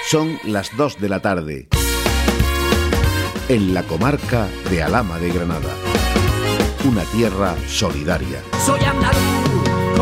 Son las 2 de la tarde. En la comarca de Alhama de Granada. Una tierra solidaria. Soy andaluz.